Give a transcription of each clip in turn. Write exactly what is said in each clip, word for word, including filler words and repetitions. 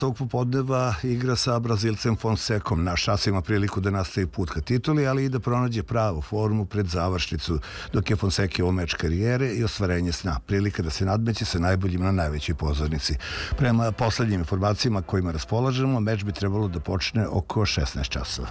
Tog popodneva igra sa Brazilcem Fonsekom. Naš as ima priliku da nastavi put ka tituli, ali i da pronađe pravu formu pred završnicu, dok je Fonseki ovo meč karijere i ostvarenje sna. Prilika da se nadmeće sa najboljim na najvećoj pozornici. Prema poslednjim informacijama kojima raspolažemo, meč bi trebalo da počne oko šesnaest časova.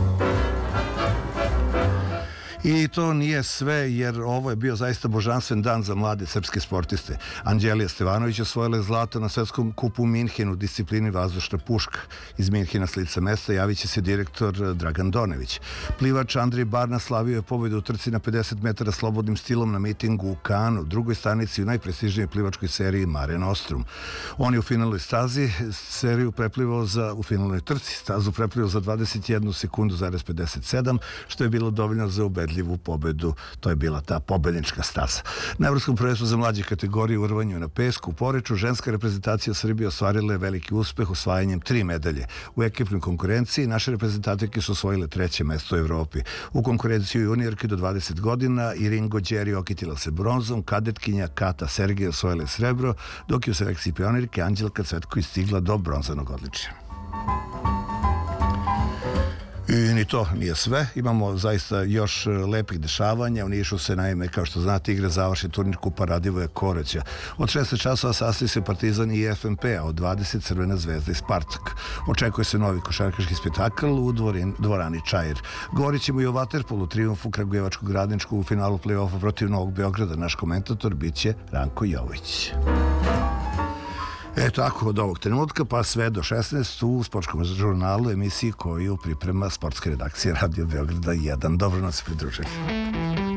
I to nije sve, jer ovo je bio zaista božanstven dan za mlade srpske sportiste. Anđelija Stevanović osvojila je zlato na svetskom kupu u Minhenu u disciplini vazdušna puška. Iz Minhena s lica mesta javit će se direktor Dragan Donević. Plivač Andrej Barna slavio je pobedu u trci na pedeset metara slobodnim stilom na mitingu u Kanu, drugoj stanici u najprestižnijoj plivačkoj seriji Mare Nostrum. On je u finalnoj stazi seriju preplivao za, u finalnoj trci, stazu preplivao za dvadeset jednu sekundu zarez pedeset sedam, što je bilo dovoljno za ubedljivu pobedu. To je bila ta pobednička staza. Na Evropskom prvenstvu za mlađe kategorije u rvanju na pesku u Poreču ženska reprezentacija Srbije ostvarila je veliki uspeh osvajanjem tri medalje. U ekipnoj konkurenciji naše reprezentativke su osvojile treće mesto u Evropi. U konkurenciju juniorki do dvadeset godina Iringo Đeri okitila se bronzom, kadetkinja Kata Sergej osvojila srebro, dok je u selekciji pionirke Anđelka Cvetković stigla do bronzanog odličja. I ni to nije sve. Imamo zaista još lepih dešavanja. U Nišu se, naime, kao što znate, igra završi turnir Kupa Radivoja Koraća. Od šesnaest časova sastoji se Partizan i F M P, a od dvadeset Crvena zvezda i Spartak. Očekuje se novi košarkaški spektakl u dvorin, dvorani Čair. Govorit ćemo i o vaterpolu, triumfu Kragujevačkog Radničkog u finalu play-offa protiv Novog Beograda. Naš komentator bit će Ranko Jović. E tako, od ovog trenutka pa sve do šesnaest u sportskom žurnalu, emisiji koju priprema sportska redakcija Radio Beograda jedan. Dobro nas pridružili.